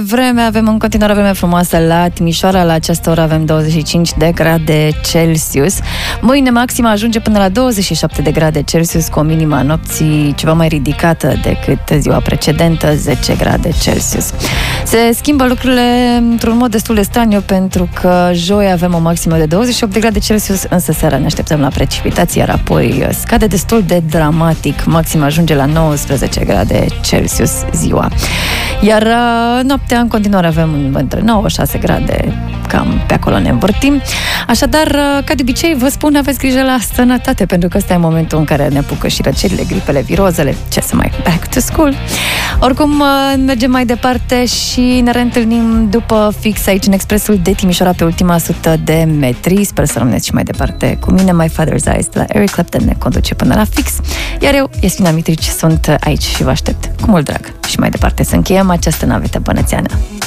vreme, avem în continuare vreme frumoasă la Timișoara. La această oră avem 25 de grade Celsius. Mâine maxima ajunge până la 27 de grade Celsius, cu o minima nopții ceva mai ridicată decât ziua precedentă, 10 grade Celsius. Se schimbă lucrurile într-un mod destul de straniu, pentru că joi avem o maximă de 28 de grade Celsius, însă seara ne așteptăm la precipitații, iar apoi scade destul de dramatic. Maxima ajunge la 19 grade Celsius ziua. Iar noaptea în continuare avem între 9-6 grade, cam pe acolo ne învârtim. Așadar, ca de obicei, vă spun, aveți grijă la sănătate, pentru că ăsta e momentul în care ne apucă și răcelile, gripele, virozele, ce să mai, back to school. Oricum, mergem mai departe și ne reîntâlnim după fix aici în Expresul de Timișoara pe ultima 100 de metri. Sper să rămâneți și mai departe cu mine. My Father's Eyes de la Eric Clapton ne conduce până la fix, iar eu, Iasmina Mitrici, sunt aici și vă aștept cu mult drag și mai departe să încheiem această navetă bănățeană.